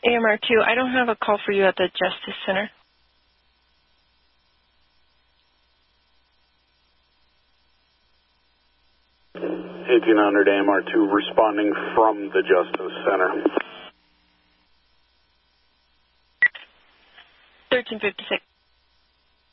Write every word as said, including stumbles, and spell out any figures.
A M R two, I don't have a call for you at the Justice Center. eighteen hundred A M R two responding from the Justice Center. thirteen fifty-six.